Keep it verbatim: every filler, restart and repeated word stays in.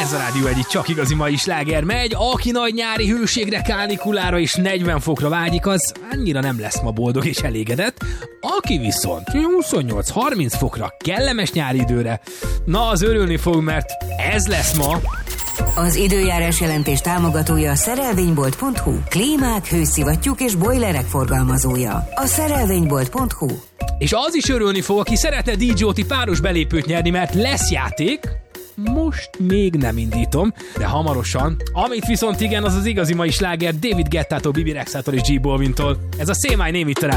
Ez a Rádió egyik csak igazi mai sláger megy. Aki nagy nyári hőségre, kánikulára és negyven fokra vágyik, az annyira nem lesz ma boldog és elégedett. Aki viszont huszonnyolc-harminc fokra, kellemes nyári időre, na az örülni fog, mert ez lesz ma. Az időjárás jelentés támogatója a szerelvénybolt pont hu. Klímák, hőszivattyúk és bojlerek forgalmazója. A szerelvénybolt pont hu. És az is örülni fog, aki szeretne dé jé o té páros belépőt nyerni, mert lesz játék. Most még nem indítom, de hamarosan. Amit viszont igen, az az igazi mai sláger David Guettától, Bibi Rexától és G Balvintól. Ez a Say My Name itt a